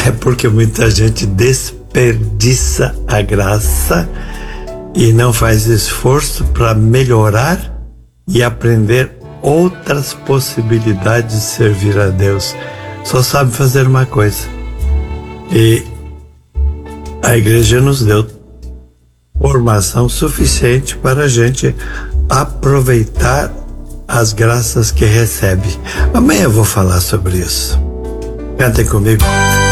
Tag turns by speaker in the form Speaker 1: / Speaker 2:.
Speaker 1: É porque muita gente desperdiça a graça e não faz esforço para melhorar e aprender outras possibilidades de servir a Deus. Só sabe fazer uma coisa. E a igreja nos deu formação suficiente para a gente aproveitar as graças que recebe. Amanhã eu vou falar sobre isso. Cantem comigo.